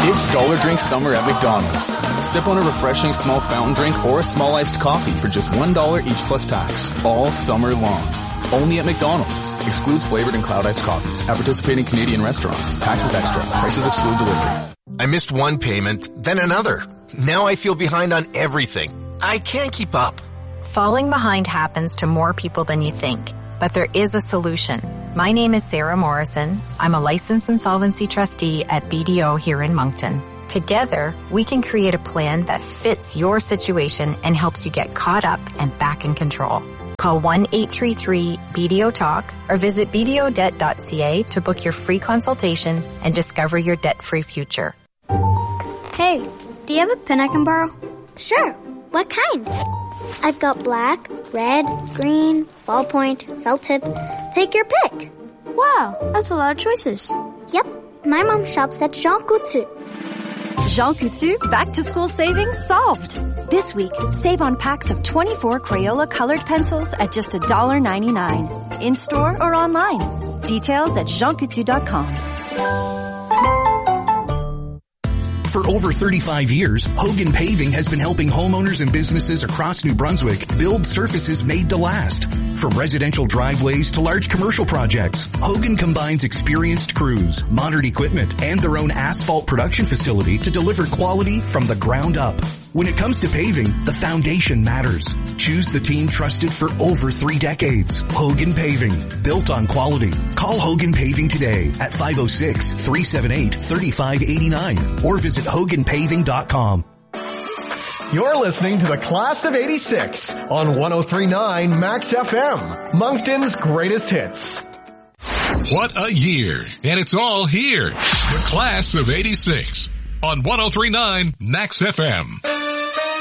It's Dollar Drink Summer at McDonald's. Sip on a refreshing small fountain drink or a small iced coffee for just $1 each plus tax, all summer long. Only at McDonald's. Excludes flavored and cloud iced coffees. At participating Canadian restaurants. Taxes extra. Prices exclude delivery. I missed one payment, then another. Now I feel behind on everything. I can't keep up. Falling behind happens to more people than you think, but there is a solution. My name is Sarah Morrison. I'm a licensed insolvency trustee at BDO here in Moncton. Together, we can create a plan that fits your situation and helps you get caught up and back in control. Call 1-833-BDO-TALK or visit bdodebt.ca to book your free consultation and discover your debt-free future. Hey, do you have a pen I can borrow? Sure. What kind? I've got black, red, green, ballpoint, felt tip. Take your pick. Wow, that's a lot of choices. Yep. My mom shops at Jean Coutu. Jean Coutu back-to-school savings solved. This week, save on packs of 24 Crayola colored pencils at just $1.99. In-store or online. Details at jeancoutu.com. For over 35 years, Hogan Paving has been helping homeowners and businesses across New Brunswick build surfaces made to last. From residential driveways to large commercial projects, Hogan combines experienced crews, modern equipment, and their own asphalt production facility to deliver quality from the ground up. When it comes to paving, the foundation matters. Choose the team trusted for over 3 decades. Hogan Paving, built on quality. Call Hogan Paving today at 506-378-3589 or visit HoganPaving.com. You're listening to the Class of 86 on 103.9 Max FM, Moncton's greatest hits. What a year, and it's all here. The Class of 86 on 103.9 Max FM.